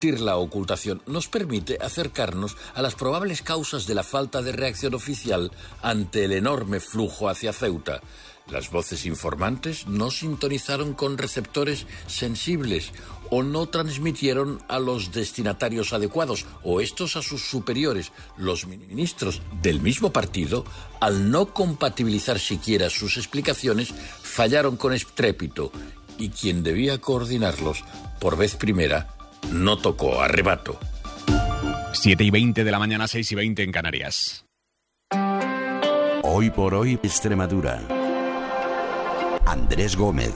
La ocultación nos permite acercarnos a las probables causas de la falta de reacción oficial ante el enorme flujo hacia Ceuta. Las voces informantes no sintonizaron con receptores sensibles o no transmitieron a los destinatarios adecuados o estos a sus superiores. Los ministros del mismo partido, al no compatibilizar siquiera sus explicaciones, fallaron con estrépito y quien debía coordinarlos por vez primera no tocó arrebato. 7:20 de la mañana, 6:20 en Canarias. Hoy por hoy, Extremadura. Andrés Gómez.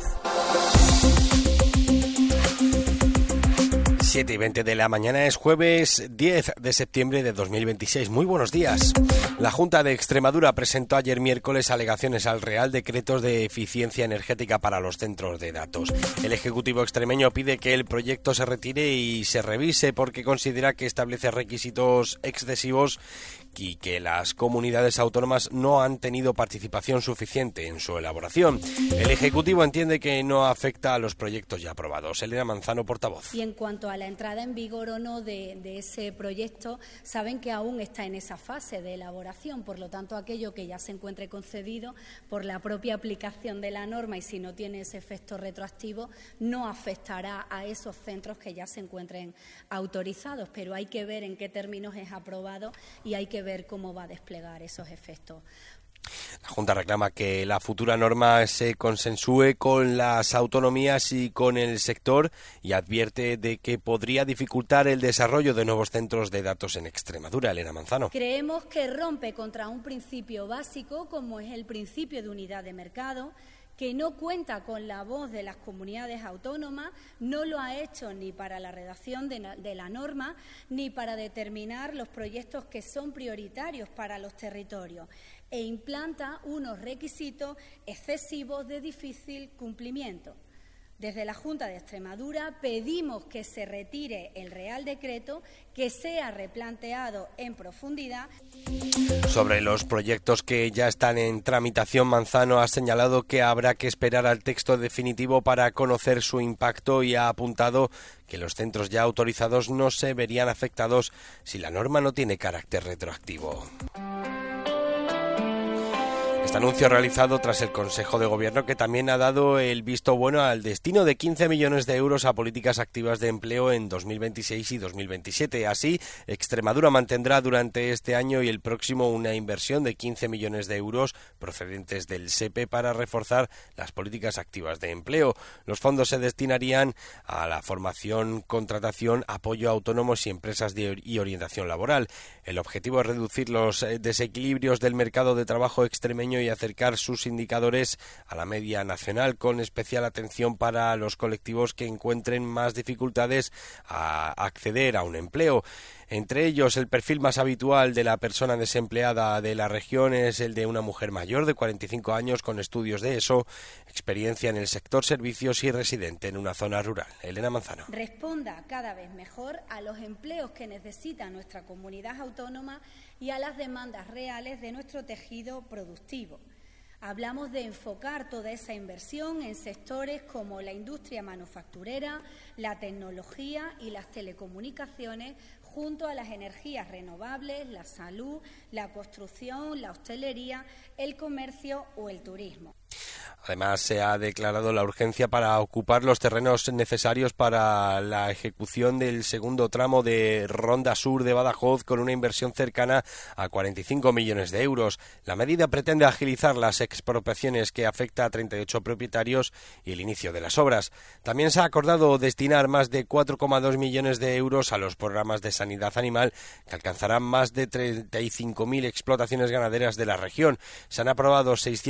7:20 de la mañana, es jueves 10 de septiembre de 2026. Muy buenos días. La Junta de Extremadura presentó ayer miércoles alegaciones al Real Decreto de Eficiencia Energética para los centros de datos. El Ejecutivo extremeño pide que el proyecto se retire y se revise porque considera que establece requisitos excesivos y que las comunidades autónomas no han tenido participación suficiente en su elaboración. El Ejecutivo entiende que no afecta a los proyectos ya aprobados. Elena Manzano, portavoz. Y en cuanto a la entrada en vigor o no de ese proyecto, saben que aún está en esa fase de elaboración, por lo tanto aquello que ya se encuentre concedido por la propia aplicación de la norma y si no tiene ese efecto retroactivo no afectará a esos centros que ya se encuentren autorizados, pero hay que ver en qué términos es aprobado y hay que ver cómo va a desplegar esos efectos. La Junta reclama que la futura norma se consensúe con las autonomías y con el sector y advierte de que podría dificultar el desarrollo de nuevos centros de datos en Extremadura. Elena Manzano. Creemos que rompe contra un principio básico como es el principio de unidad de mercado, que no cuenta con la voz de las comunidades autónomas, no lo ha hecho ni para la redacción de la norma, ni para determinar los proyectos que son prioritarios para los territorios, e implanta unos requisitos excesivos de difícil cumplimiento. Desde la Junta de Extremadura pedimos que se retire el Real Decreto, que sea replanteado en profundidad. Sobre los proyectos que ya están en tramitación, Manzano ha señalado que habrá que esperar al texto definitivo para conocer su impacto y ha apuntado que los centros ya autorizados no se verían afectados si la norma no tiene carácter retroactivo. Este anuncio realizado tras el Consejo de Gobierno, que también ha dado el visto bueno al destino de 15 millones de euros a políticas activas de empleo en 2026 y 2027. Así, Extremadura mantendrá durante este año y el próximo una inversión de 15 millones de euros procedentes del SEPE para reforzar las políticas activas de empleo. Los fondos se destinarían a la formación, contratación, apoyo a autónomos y empresas y orientación laboral. El objetivo es reducir los desequilibrios del mercado de trabajo extremeño y acercar sus indicadores a la media nacional, con especial atención para los colectivos que encuentren más dificultades a acceder a un empleo. Entre ellos, el perfil más habitual de la persona desempleada de la región es el de una mujer mayor de 45 años con estudios de ESO, experiencia en el sector servicios y residente en una zona rural. Elena Manzano. Responda cada vez mejor a los empleos que necesita nuestra comunidad autónoma y a las demandas reales de nuestro tejido productivo. Hablamos de enfocar toda esa inversión en sectores como la industria manufacturera, la tecnología y las telecomunicaciones, junto a las energías renovables, la salud, la construcción, la hostelería, el comercio o el turismo. Además, se ha declarado la urgencia para ocupar los terrenos necesarios para la ejecución del segundo tramo de Ronda Sur de Badajoz con una inversión cercana a 45 millones de euros. La medida pretende agilizar las expropiaciones que afecta a 38 propietarios y el inicio de las obras. También se ha acordado destinar más de 4,2 millones de euros a los programas de sanidad animal que alcanzarán más de 35.000 explotaciones ganaderas de la región. Se han aprobado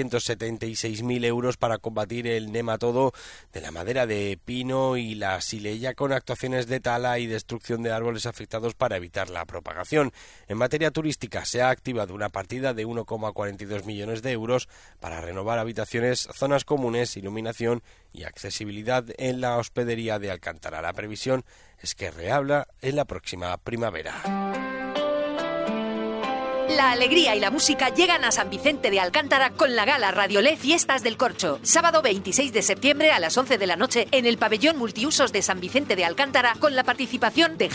676.000 euros para combatir el nematodo de la madera de pino y la sileya, con actuaciones de tala y destrucción de árboles afectados para evitar la propagación. En materia turística, se ha activado una partida de 1,42 millones de euros para renovar habitaciones, zonas comunes, iluminación y accesibilidad en la hospedería de Alcántara. La previsión es que reabra en la próxima primavera. La alegría y la música llegan a San Vicente de Alcántara con la gala Radiolé Fiestas del Corcho. Sábado 26 de septiembre a las 11 de la noche en el pabellón multiusos de San Vicente de Alcántara con la participación de